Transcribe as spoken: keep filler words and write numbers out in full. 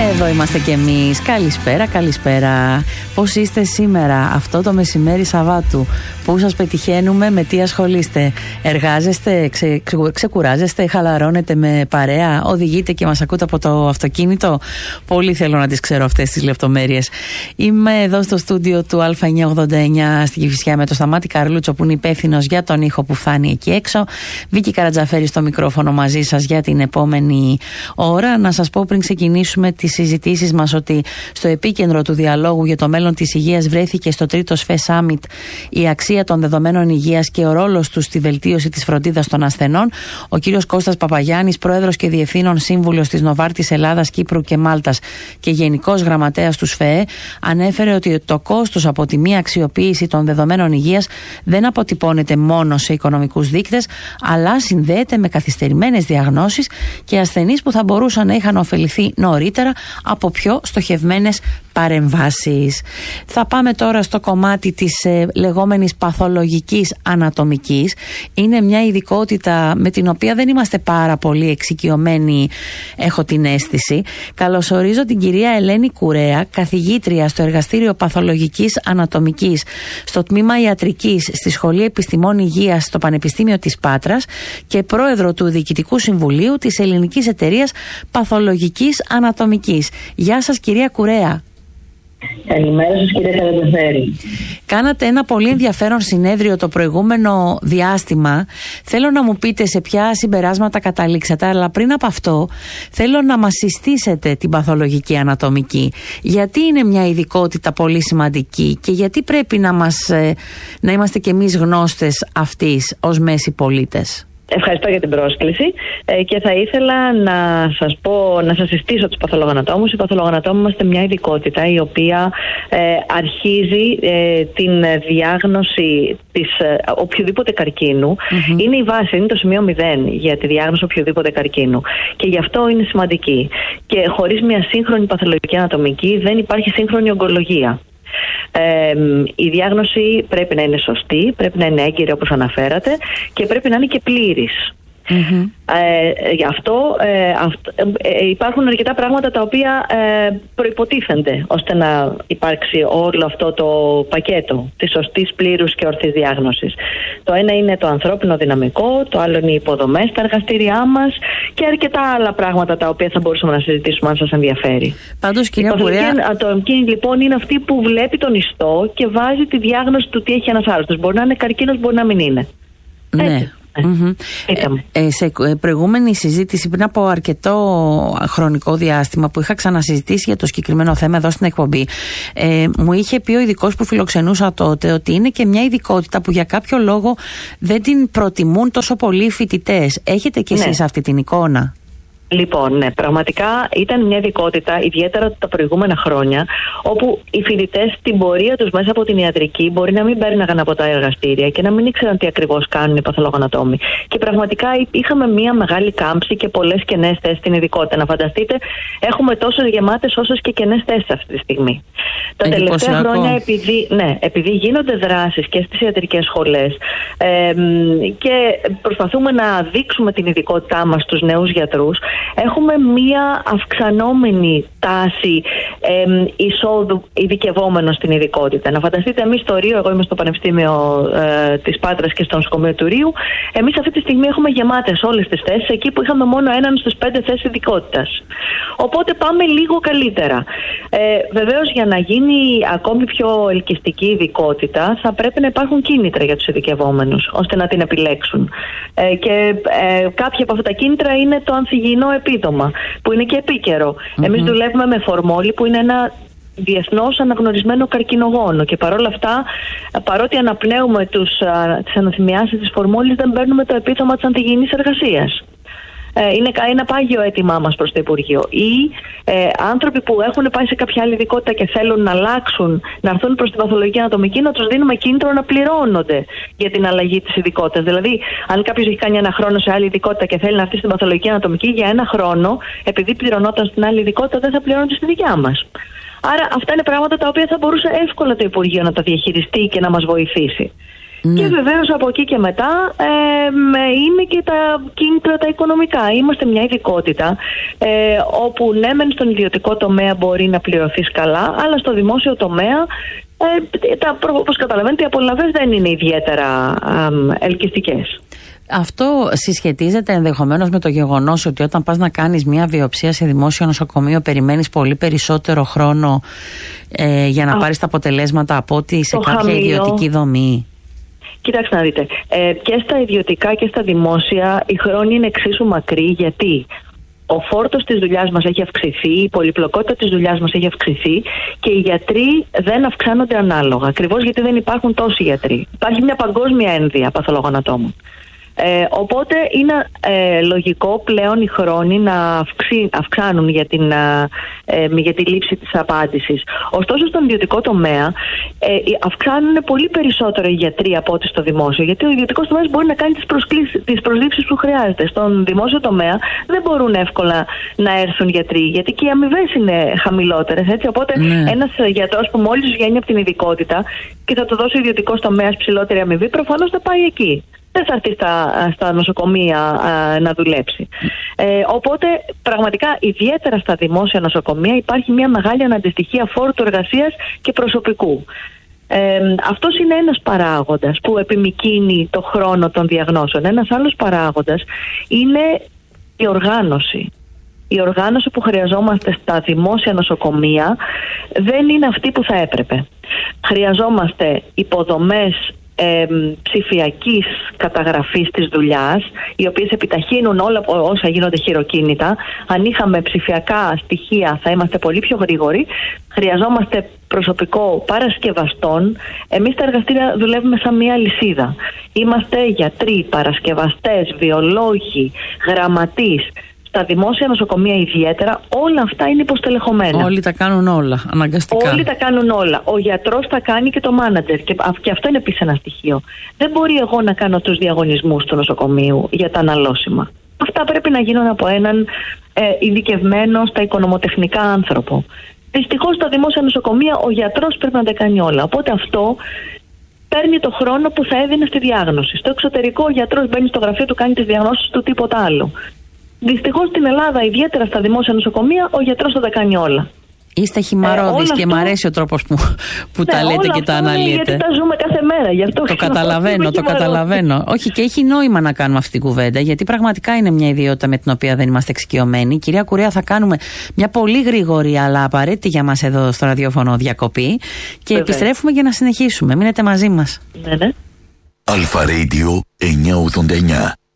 Εδώ είμαστε κι εμείς. Καλησπέρα, καλησπέρα. Πώς είστε σήμερα, αυτό το μεσημέρι Σαββάτου? Πού σας πετυχαίνουμε, με τι ασχολείστε? Εργάζεστε, ξε, ξε, ξεκουράζεστε, χαλαρώνετε με παρέα, οδηγείτε και μας ακούτε από το αυτοκίνητο? Πολύ θέλω να τις ξέρω αυτές τις λεπτομέρειες. Είμαι εδώ στο στούντιο του Α εννιακόσια ογδόντα εννιά στην Κηφισιά με τον Σταμάτη Καρλούτσο, που είναι υπεύθυνος για τον ήχο που φτάνει εκεί έξω. Βίκη Καρατζαφέρη στο μικρόφωνο μαζί σας για την επόμενη ώρα. Να σας πω πριν ξεκινήσουμε τις συζητήσεις μας ότι στο επίκεντρο του διαλόγου για το μέλλον της υγείας βρέθηκε στο τρίτο ες εφ ι Summit η αξία των δεδομένων υγείας και ο ρόλος τους στη βελτίωση της φροντίδας των ασθενών. Ο κύριος Κώστας Παπαγιάννης, πρόεδρος και διευθύνων σύμβουλος της Νοβάρτης Ελλάδας, Κύπρου και Μάλτας και γενικός γραμματέας του ΣΦΕΕ, ανέφερε ότι το κόστος από τη μη αξιοποίηση των δεδομένων υγείας δεν αποτυπώνεται μόνο σε οικονομικούς δείκτες, αλλά συνδέεται με καθυστερημένες διαγνώσεις και ασθενείς που θα μπορούσαν να είχαν ωφεληθεί νωρίτερα από πιο στοχευμένες παρεμβάσεις. Θα πάμε τώρα στο κομμάτι της ε, λεγόμενης παθολογικής ανατομικής. Είναι μια ειδικότητα με την οποία δεν είμαστε πάρα πολύ εξοικειωμένοι, έχω την αίσθηση. Καλωσορίζω την κυρία Ελένη Κουρέα, καθηγήτρια στο Εργαστήριο Παθολογικής Ανατομικής στο Τμήμα Ιατρικής στη Σχολή Επιστημών Υγείας στο Πανεπιστήμιο της Πάτρας και πρόεδρο του Διοικητικού Συμβουλίου της Ελληνικής Εταιρείας Παθολογικής Ανατομικής. Γεια σας, κυρία Κουρέα. Καλημέρα σας, κύριε Καρατζαφέρη. Κάνατε ένα πολύ ενδιαφέρον συνέδριο το προηγούμενο διάστημα. Θέλω να μου πείτε σε ποια συμπεράσματα καταλήξατε, αλλά πριν από αυτό θέλω να μας συστήσετε την παθολογική ανατομική. Γιατί είναι μια ειδικότητα πολύ σημαντική και γιατί πρέπει να, μας, να είμαστε κι εμείς γνώστες αυτής ως μέση πολίτες? Ευχαριστώ για την πρόσκληση ε, και θα ήθελα να σας πω, να σας συστήσω τους παθολογανατόμους. Οι παθολογανατόμοι είμαστε μια ειδικότητα η οποία ε, αρχίζει ε, την διάγνωση της ε, οποιοδήποτε καρκίνου. Mm-hmm. Είναι η βάση, είναι το σημείο μηδέν για τη διάγνωση οποιοδήποτε καρκίνου. Και γι' αυτό είναι σημαντική. Και χωρίς μια σύγχρονη παθολογική ανατομική δεν υπάρχει σύγχρονη ογκολογία. Ε, η διάγνωση πρέπει να είναι σωστή, πρέπει να είναι έγκυρη όπως αναφέρατε και πρέπει να είναι και πλήρης. Mm-hmm. Ε, γι' αυτό ε, αυ, ε, υπάρχουν αρκετά πράγματα τα οποία ε, προϋποτίθενται ώστε να υπάρξει όλο αυτό το πακέτο της σωστής, πλήρους και ορθής διάγνωσης. Το ένα είναι το ανθρώπινο δυναμικό, το άλλο είναι οι υποδομές στα εργαστήριά μας και αρκετά άλλα πράγματα τα οποία θα μπορούσαμε να συζητήσουμε αν σας ενδιαφέρει. Πάντως, κυρία Κουρέα, η ατομική λοιπόν είναι αυτή που βλέπει τον ιστό και βάζει τη διάγνωση του τι έχει ένας άρρωστος. Μπορεί να είναι καρκίνος, μπορεί να μην είναι. Ναι. Έτσι. Mm-hmm. Ε, ε, σε προηγούμενη συζήτηση πριν από αρκετό χρονικό διάστημα που είχα ξανασυζητήσει για το συγκεκριμένο θέμα εδώ στην εκπομπή, ε, μου είχε πει ο ειδικός που φιλοξενούσα τότε ότι είναι και μια ειδικότητα που για κάποιο λόγο δεν την προτιμούν τόσο πολύ οι φοιτητές. Έχετε κι εσείς ναι. αυτή την εικόνα? Λοιπόν, ναι, πραγματικά ήταν μια ειδικότητα, ιδιαίτερα τα προηγούμενα χρόνια, όπου οι φοιτητές στην πορεία τους μέσα από την ιατρική μπορεί να μην παίρναγαν από τα εργαστήρια και να μην ήξεραν τι ακριβώς κάνουν οι παθολογανατόμοι. Και πραγματικά είχαμε μια μεγάλη κάμψη και πολλές κενές θέσεις στην ειδικότητα. Να φανταστείτε, έχουμε τόσο γεμάτες όσες και κενές θέσεις αυτή τη στιγμή. Τα τελευταία χρόνια, επειδή, ναι, επειδή γίνονται δράσεις και στις ιατρικές σχολές ε, και προσπαθούμε να δείξουμε την ειδικότητά μας στους νέους γιατρούς, έχουμε μία αυξανόμενη τάση ε, εισόδου ειδικευόμενων στην ειδικότητα. Να φανταστείτε, εμείς στο Ρίο, εγώ είμαι στο Πανεπιστήμιο ε, της Πάτρας και στο νοσοκομείο του Ρίου, εμείς αυτή τη στιγμή έχουμε γεμάτες όλες τις θέσεις, εκεί που είχαμε μόνο έναν στους πέντε θέσεις ειδικότητας. Οπότε πάμε λίγο καλύτερα. Ε, βεβαίως, για να γίνει ακόμη πιο ελκυστική ειδικότητα, θα πρέπει να υπάρχουν κίνητρα για τους ειδικευόμενους, ώστε να την επιλέξουν. Ε, και ε, κάποια από αυτά τα κίνητρα είναι το ανθυγιεινό επίδομα, που είναι και επίκαιρο. Mm-hmm. Εμείς δουλεύουμε με φορμόλι, που είναι ένα διεθνώς αναγνωρισμένο καρκινογόνο, και παρόλα αυτά, παρότι αναπνέουμε τους, τις αναθυμιάσεις της φορμόλης, δεν παίρνουμε το επίδομα της ανθυγιεινής εργασίας. Είναι ένα πάγιο αίτημά μας προς το Υπουργείο. Ή ε, άνθρωποι που έχουν πάει σε κάποια άλλη ειδικότητα και θέλουν να αλλάξουν, να έρθουν προς την παθολογική ανατομική, να τους δίνουμε κίνητρο να πληρώνονται για την αλλαγή της ειδικότητας. Δηλαδή, αν κάποιος έχει κάνει ένα χρόνο σε άλλη ειδικότητα και θέλει να έρθει στην παθολογική ανατομική, για ένα χρόνο, επειδή πληρωνόταν στην άλλη ειδικότητα, δεν θα πληρώνεται στη δικιά μας. Άρα, αυτά είναι πράγματα τα οποία θα μπορούσε εύκολα το Υπουργείο να τα διαχειριστεί και να μας βοηθήσει. Ναι. Και βεβαίως από εκεί και μετά ε, είναι και τα κίνητρα τα οικονομικά. Είμαστε μια ειδικότητα ε, όπου ναι μεν στον ιδιωτικό τομέα μπορεί να πληρωθείς καλά, αλλά στο δημόσιο τομέα ε, τα, όπως καταλαβαίνετε οι απολαβές δεν είναι ιδιαίτερα ε, ελκυστικές. Αυτό συσχετίζεται ενδεχομένως με το γεγονός ότι όταν πας να κάνεις μια βιοψία σε δημόσιο νοσοκομείο περιμένεις πολύ περισσότερο χρόνο ε, για να Α, πάρεις τα αποτελέσματα από ότι σε κάποια χαμηλό, ιδιωτική δομή. Κοιτάξτε να δείτε, ε, και στα ιδιωτικά και στα δημόσια οι χρόνοι είναι εξίσου μακροί. Γιατί ο φόρτος της δουλειάς μας έχει αυξηθεί, η πολυπλοκότητα της δουλειάς μας έχει αυξηθεί και οι γιατροί δεν αυξάνονται ανάλογα. Ακριβώς γιατί δεν υπάρχουν τόσοι γιατροί. Υπάρχει μια παγκόσμια ένδυα παθολογονατόμων. Ε, οπότε είναι ε, λογικό πλέον οι χρόνοι να αυξή, αυξάνουν για, την, ε, για τη λήψη της απάντησης. Ωστόσο στον ιδιωτικό τομέα ε, αυξάνουν πολύ περισσότερο οι γιατροί από ό,τι στο δημόσιο, γιατί ο ιδιωτικός τομέας μπορεί να κάνει τις, τις προσλήψεις που χρειάζεται. Στον δημόσιο τομέα δεν μπορούν εύκολα να έρθουν γιατροί, γιατί και οι αμοιβές είναι χαμηλότερες. Έτσι. Οπότε ναι. ένας γιατρός που μόλις βγαίνει από την ειδικότητα και θα του δώσει ο ιδιωτικός τομέας ψηλότερη αμοιβή, προφανώς θα πάει εκεί. Δεν θα έρθει στα, στα νοσοκομεία α, να δουλέψει. Ε, οπότε πραγματικά ιδιαίτερα στα δημόσια νοσοκομεία υπάρχει μια μεγάλη αναντιστοιχία φόρτου εργασίας και προσωπικού. Ε, αυτός είναι ένας παράγοντας που επιμικρύνει το χρόνο των διαγνώσεων. Ένας άλλος παράγοντας είναι η οργάνωση. Η οργάνωση που χρειαζόμαστε στα δημόσια νοσοκομεία δεν είναι αυτή που θα έπρεπε. Χρειαζόμαστε υποδομές Ε, ψηφιακής καταγραφής της δουλειάς, οι οποίες επιταχύνουν όλα όσα γίνονται χειροκίνητα. Αν είχαμε ψηφιακά στοιχεία θα είμαστε πολύ πιο γρήγοροι. Χρειαζόμαστε προσωπικό παρασκευαστών. Εμείς στα εργαστήρια δουλεύουμε σαν μια λυσίδα. Είμαστε γιατροί, παρασκευαστές, βιολόγοι, γραμματείς. Στα δημόσια νοσοκομεία ιδιαίτερα όλα αυτά είναι υποστελεχωμένα. Όλοι τα κάνουν όλα, αναγκαστικά. Όλοι τα κάνουν όλα. Ο γιατρός τα κάνει και το μάνατζερ. Και, και αυτό είναι επίσης ένα στοιχείο. Δεν μπορεί εγώ να κάνω τους διαγωνισμούς του νοσοκομείου για τα αναλώσιμα. Αυτά πρέπει να γίνουν από έναν ε, ειδικευμένο στα οικονομοτεχνικά άνθρωπο. Δυστυχώς στα δημόσια νοσοκομεία ο γιατρός πρέπει να τα κάνει όλα. Οπότε αυτό παίρνει το χρόνο που θα έδινε στη διάγνωση. Στο εξωτερικό ο γιατρός μπαίνει στο γραφείο του, κάνει τις διαγνώσεις του, τίποτα άλλο. Δυστυχώς στην Ελλάδα, ιδιαίτερα στα δημόσια νοσοκομεία, ο γιατρός θα τα κάνει όλα. Είστε χυμαρώδης ε, και αυτό... μ' αρέσει ο τρόπος που, που ναι, τα λέτε και τα αναλύετε. Γιατί τα ζούμε κάθε μέρα. Γι' αυτό το καταλαβαίνω, το καταλαβαίνω. Όχι, και έχει νόημα να κάνουμε αυτή την κουβέντα, γιατί πραγματικά είναι μια ιδιότητα με την οποία δεν είμαστε εξοικειωμένοι. Κυρία Κουρέα, θα κάνουμε μια πολύ γρήγορη αλλά απαραίτητη για μας εδώ στο ραδιόφωνο διακοπή και Βέβαια. επιστρέφουμε για να συνεχίσουμε. Μείνετε μαζί μας. Ναι, ναι. Αλφα Radio εννιακόσια ογδόντα εννιά.